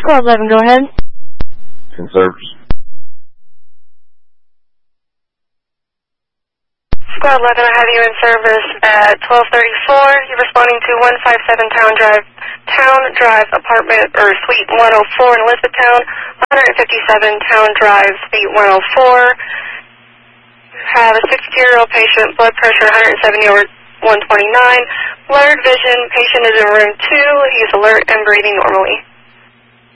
Squad 11, go ahead. In service. Squad 11, I have you in service at 1234. You're responding to 157 Town Drive, apartment, or suite 104 in Elizabethtown, 157 Town Drive, suite 104. Have a 62-year-old patient, blood pressure 170 over 129. Blurred vision, patient is in room 2. He's alert and breathing normally.